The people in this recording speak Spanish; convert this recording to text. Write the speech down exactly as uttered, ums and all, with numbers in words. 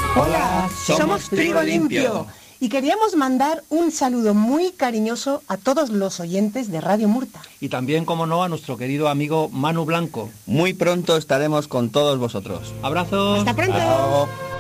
Hola, somos Trigo Limpio y queríamos mandar un saludo muy cariñoso a todos los oyentes de Radio Murta. Y también, como no, a nuestro querido amigo Manu Blanco. Muy pronto estaremos con todos vosotros. ¡Abrazos! ¡Hasta pronto! Chao.